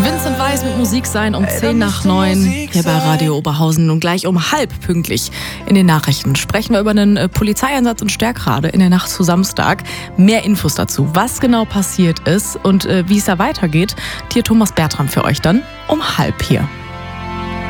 Vincent Weiss mit Musik sein um 10 nach 9 hier bei Radio Oberhausen. Und gleich um halb pünktlich in den Nachrichten sprechen wir über einen Polizeieinsatz in Stärkrade in der Nacht zu Samstag. Mehr Infos dazu, was genau passiert ist und wie es da weitergeht. Hier Thomas Bertram für euch dann um halb hier.